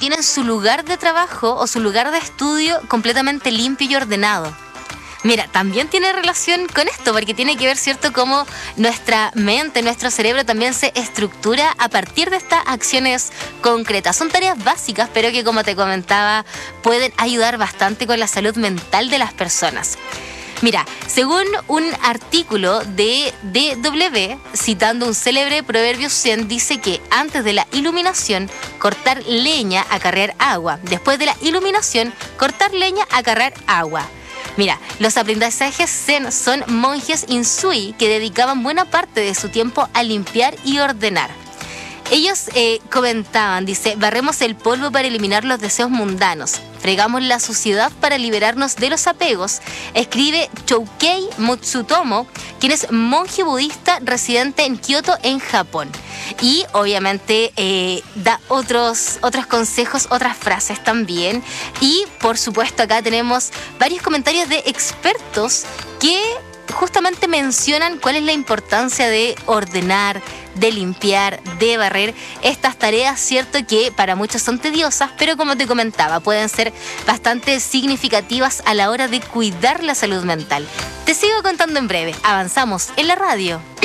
mantienen su lugar de trabajo o su lugar de estudio completamente limpio y ordenado. Mira, también tiene relación con esto, porque tiene que ver, ¿cierto?, cómo nuestra mente, nuestro cerebro también se estructura a partir de estas acciones concretas. Son tareas básicas, pero que, como te comentaba, pueden ayudar bastante con la salud mental de las personas. Mira, según un artículo de DW, citando un célebre proverbio zen, dice que antes de la iluminación, cortar leña, acarrear agua. Después de la iluminación, cortar leña, acarrear agua. Mira, los aprendizajes zen son monjes insui que dedicaban buena parte de su tiempo a limpiar y ordenar. Ellos comentaban, dice, barremos el polvo para eliminar los deseos mundanos, fregamos la suciedad para liberarnos de los apegos, escribe Choukei Mutsutomo, quien es monje budista residente en Kioto, en Japón. Y obviamente da otros consejos, otras frases también. Y por supuesto acá tenemos varios comentarios de expertos que justamente mencionan cuál es la importancia de ordenar, de limpiar, de barrer estas tareas, cierto que para muchos son tediosas, pero como te comentaba, pueden ser bastante significativas a la hora de cuidar la salud mental. Te sigo contando en breve, avanzamos en la radio.